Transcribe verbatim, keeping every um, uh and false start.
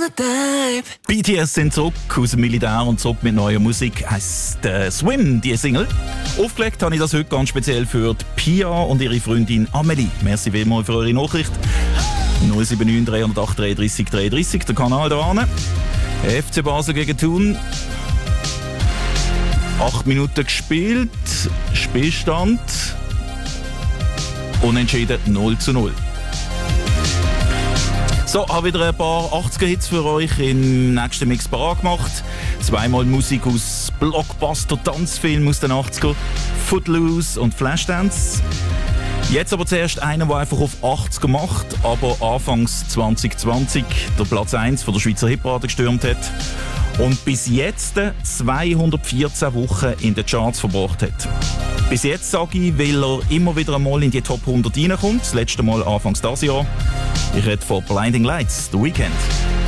B T S sind zurück aus dem Militär und zurück mit neuer Musik. Heisst äh, Swim, die Single. Aufgelegt habe ich das heute ganz speziell für die Pia und ihre Freundin Amelie. Merci vielmals für eure Nachricht. null sieben neun drei null acht drei drei drei drei, der Kanal da hinten. F C Basel gegen Thun. Acht Minuten gespielt. Spielstand. Unentschieden null zu null. So, habe wieder ein paar achtziger-Hits für euch im nächsten Mix parat gemacht. Zweimal Musik aus Blockbuster-Tanzfilmen aus den achtziger, Footloose und Flashdance. Jetzt aber zuerst einer, der einfach auf achtziger macht, aber anfangs zwanzig zwanzig der Platz eins von der Schweizer Hitparade gestürmt hat und bis jetzt zweihundertvierzehn Wochen in den Charts verbracht hat. Bis jetzt sage ich, weil er immer wieder einmal in die Top hundert reinkommt, das letzte Mal anfangs dieses Jahr. Ich rede von Blinding Lights, The Weeknd.